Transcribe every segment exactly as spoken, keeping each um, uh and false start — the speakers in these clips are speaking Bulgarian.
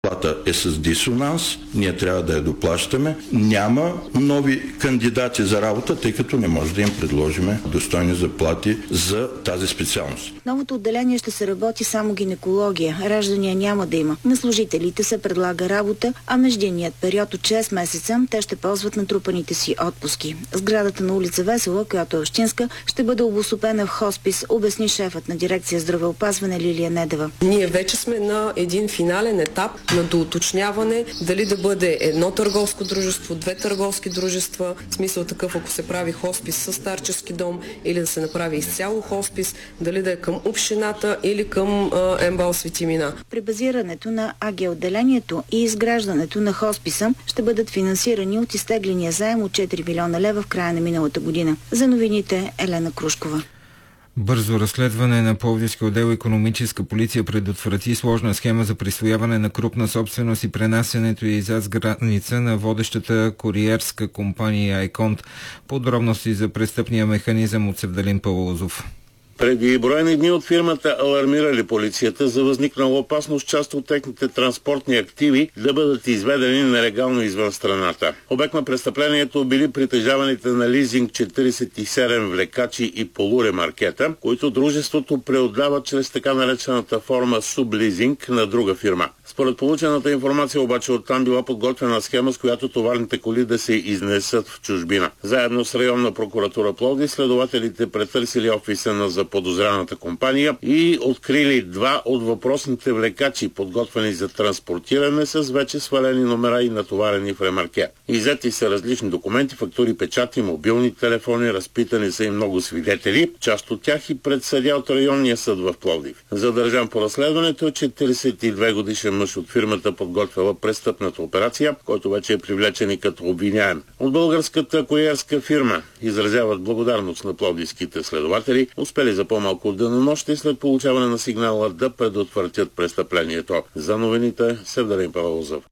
Плата е с дисонанс, ние трябва да я доплащаме. Няма нови кандидати за работа, тъй като не може да им предложим достойни заплати за тази специалност. Новото отделение ще се работи само гинекология. Раждания няма да има. На служителите се предлага работа, а междинният период от шест месеца те ще ползват натрупаните си отпуски. Сградата на улица Весела, която е общинска, ще бъде обособена в хоспис, обясни шефът на дирекция здравеопазване Лилия Недева. Ние вече сме на един финален етап на доуточняване дали да бъде едно търговско дружество, две търговски дружества, в смисъл такъв, ако се прави хоспис с старчески дом или да се направи изцяло хоспис, дали да е към общината или към МБАЛ Свети Мина. При базирането на АГ отделението и изграждането на хосписа ще бъдат финансирани от изтегления заем от четири милиона лева в края на миналата година. За новините Елена Крушкова. Бързо разследване на Пловдивски отдел икономическа полиция предотврати сложна схема за присвояване на крупна собственост и пренасянето и зад граница на водещата куриерска компания Айконт. Подробности за престъпния механизъм от Севдалин Павлозов. Преди броени дни от фирмата алармирали полицията за възникнала опасност част от техните транспортни активи да бъдат изведени нелегално извън страната. Обект на престъплението били притежаваните на лизинг четиридесет и седем влекачи и полуремаркета, които дружеството преотдава чрез така наречената форма сублизинг на друга фирма. Според получената информация обаче оттам била подготвена схема, с която товарните коли да се изнесат в чужбина. Заедно с районна прокуратура Пловдив следователите претърсили офиса на заподозраната компания и открили два от въпросните влекачи, подготвени за транспортиране с вече свалени номера и натоварени в ремарке. Иззети са различни документи, фактури, печати, мобилни телефони, разпитани са и много свидетели, част от тях и пред съдия от районния съд в Пловдив. Задържан по разследването е четиридесет и две годишен мъж от фирмата, подготвила престъпната операция, който вече е привлечен и като обвиняем. От българската куриерска фирма изразяват благодарност на пловдивските следователи, успели за по-малко от денонощие след получаване на сигнала да предотвратят престъплението. За новините Севдалин Павлозов.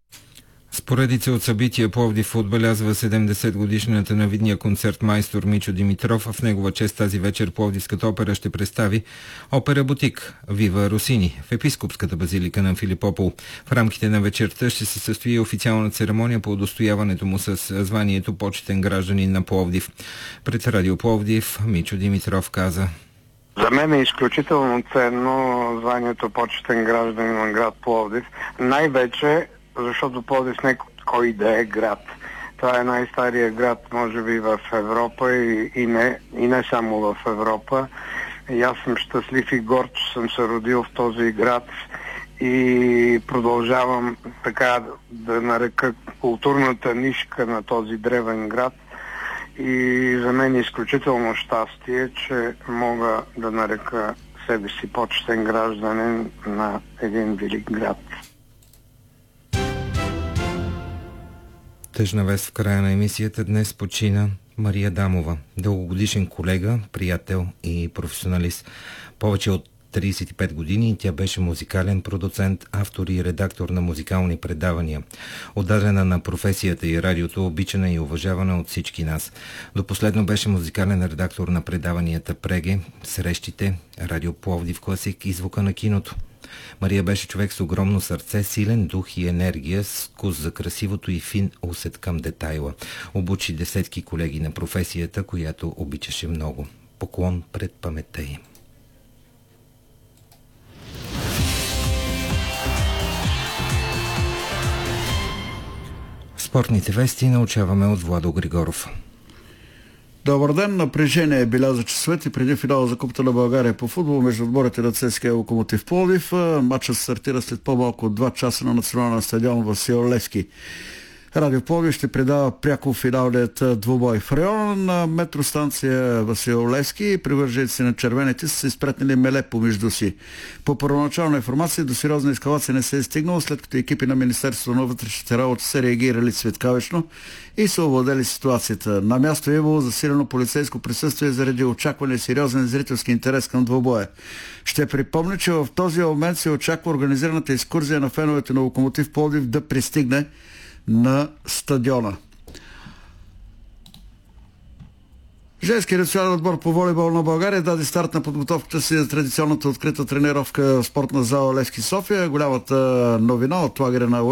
С поредица от събития Пловдив отбелязва седемдесет годишнината на видния концертмайстор Мичо Димитров. В негова чест тази вечер Пловдивската опера ще представи опера Бутик Вива Росини в епископската базилика на Филипопол. В рамките на вечерта ще се състои официална церемония по удостояването му с званието почетен гражданин на Пловдив. Пред Радио Пловдив Мичо Димитров каза: За мен е изключително ценно званието почетен гражданин на град Пловдив. Най-вече защото Пловдив не кой да е град. Това е най-стария град, може би, в Европа и, и, не, и не само в Европа. И аз съм щастлив и горд, че съм се родил в този град и продължавам така да нарека културната нишка на този древен град. И за мен е изключително щастие, че мога да нарека себе си почетен гражданин на един велик град. Тъжна вест в края на емисията. Днес почина Мария Дамова, дългогодишен колега, приятел и професионалист. Повече от тридесет и пет години тя беше музикален продуцент, автор и редактор на музикални предавания. Отдадена на професията и радиото, обичана и уважавана от всички нас. До последно беше музикален редактор на предаванията Преге, Срещите, Радио Пловдив Класик и Звука на киното. Мария беше човек с огромно сърце, силен дух и енергия, с вкус за красивото и фин усет към детайла. Обучи десетки колеги на професията, която обичаше много. Поклон пред паметта й. Спортните вести научаваме от Владо Григоров. Добър ден! Напрежение е беляза часовете преди финала за Купата на България по футбол между отборите на ЦСКА и Локомотив Пловдив. Матчът стартира след по-малко от два часа на националния стадион Васил Левски. Радио Пловдив ще предава пряко финалният двубой. В района на метростанция Васил Левски привърженици на червените са се изпретнали меле помежду си. По първоначална информация до сериозна ескалация не се е стигнало, след като екипи на Министерството на вътрешните работи са реагирали светкавично и са овладели ситуацията. На място е имало засилено полицейско присъствие заради очакване сериозен зрителски интерес към двубоя. Ще припомня, че в този момент се очаква организираната екскурзия на феновете на Локомотив Пловдив да пристигне на стадиона. Женският национален отбор по волейбол на България даде старт на подготовката си за традиционната открита тренировка в спортна зала Левски София. Голямата новина от лагеря на